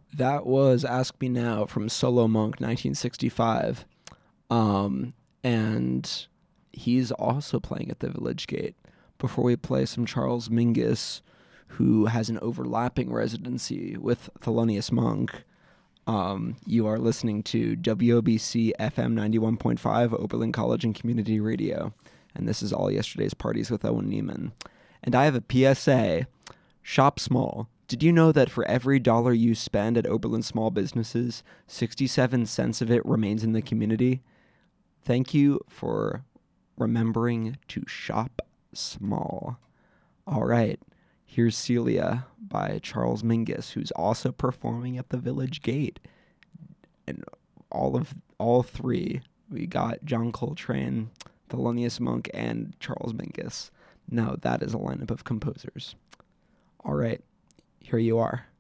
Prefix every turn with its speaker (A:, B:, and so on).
A: That was Ask Me Now from Solo Monk 1965. And he's also playing at the Village Gate. Before we play some Charles Mingus, who has an overlapping residency with Thelonious Monk, you are listening to WOBC FM 91.5, Oberlin College and Community Radio. And this is All Yesterday's Parties with Owen Neiman. And I have a PSA. Shop small. Did you know that for every dollar you spend at Oberlin Small Businesses, 67 cents of it remains in the community? Thank you for remembering to shop small. All right, here's Celia by Charles Mingus, who's also performing at the Village Gate. And all three, we got John Coltrane, Thelonious Monk, and Charles Mingus. Now that is a lineup of composers. All right, here you are.